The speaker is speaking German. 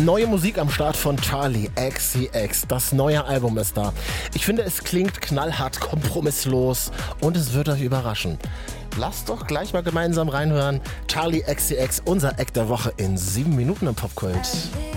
Neue Musik am Start von Charli XCX. Das neue Album ist da. Ich finde, es klingt knallhart, kompromisslos und es wird euch überraschen. Lasst doch gleich mal gemeinsam reinhören. Charli XCX, unser Act der Woche in 7 Minuten im Popkult.